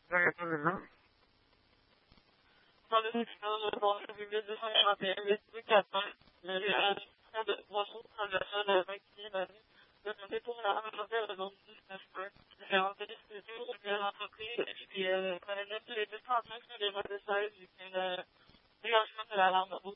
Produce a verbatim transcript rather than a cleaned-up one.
Véritablement. Dans le secteur de bon, deux mille deux cent quarante et un, le deux quatre ans, le réalisation de boissons transversales de vingt-et-unième année, de donner pour la ramener le nom du dix-neuf un, différentes institutions de l'entreprise, puis euh, connaît les deux trente-cinq sur les modes de seize, et le déclenchement de l'alarme